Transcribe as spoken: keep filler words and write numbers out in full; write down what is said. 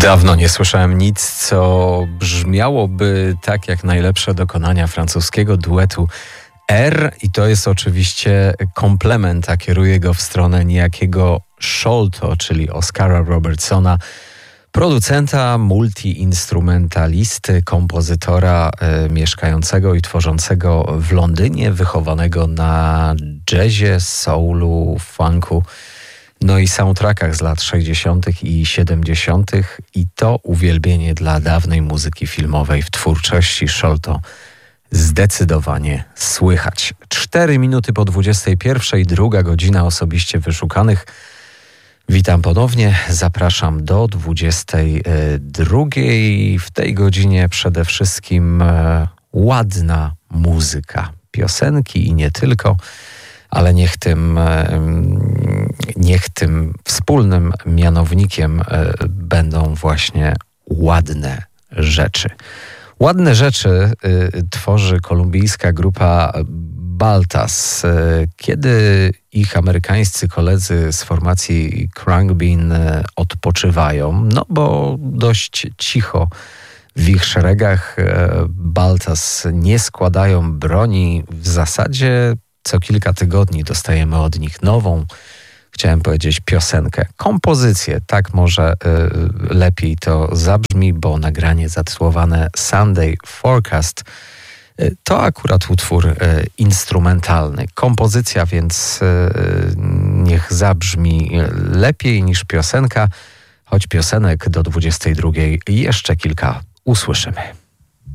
Dawno nie słyszałem nic, co brzmiałoby tak jak najlepsze dokonania francuskiego duetu R. I to jest oczywiście komplement, a kieruje go w stronę niejakiego Sholto, czyli Oscara Robertsona, producenta, multiinstrumentalisty, kompozytora e, mieszkającego i tworzącego w Londynie, wychowanego na jazzie, soulu, funku, no i soundtrackach z lat sześćdziesiątych i siedemdziesiątych i to uwielbienie dla dawnej muzyki filmowej w twórczości Sholto zdecydowanie słychać. Cztery minuty po dwudziestej pierwszej, druga godzina osobiście wyszukanych. Witam ponownie, zapraszam do dwudziestej drugiej. W tej godzinie przede wszystkim ładna muzyka, piosenki i nie tylko, ale niech tym, niech tym wspólnym mianownikiem będą właśnie ładne rzeczy. Ładne rzeczy tworzy kolumbijska grupa Baltas. Kiedy ich amerykańscy koledzy z formacji Khruangbin odpoczywają, no bo dość cicho w ich szeregach, Baltas nie składają broni. W zasadzie co kilka tygodni dostajemy od nich nową, chciałem powiedzieć piosenkę, kompozycję, tak może y, lepiej to zabrzmi, bo nagranie zatytułowane Sunday Forecast y, to akurat utwór y, instrumentalny. Kompozycja więc y, niech zabrzmi lepiej niż piosenka, choć piosenek do dwudziestej drugiej jeszcze kilka usłyszymy.